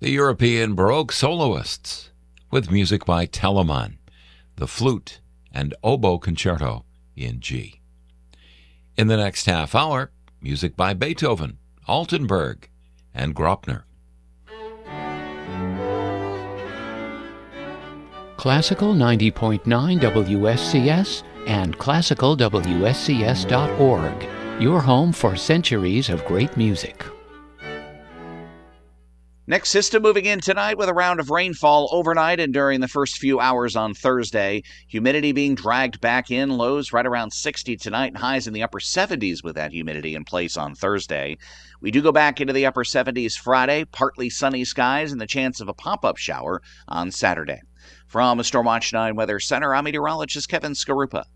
the European Baroque soloists, with music by Telemann, the flute and oboe concerto in G. In the next half hour, music by Beethoven, Altenberg, and Graupner. Classical 90.9 WSCS and classicalwscs.org, your home for centuries of great music. Next system moving in tonight with a round of rainfall overnight and during the first few hours on Thursday. Humidity being dragged back in, lows right around 60 tonight and highs in the upper 70s with that humidity in place on Thursday. We do go back into the upper 70s Friday, partly sunny skies and the chance of a pop-up shower on Saturday. From Stormwatch 9 Weather Center, I'm meteorologist Kevin Skarupa.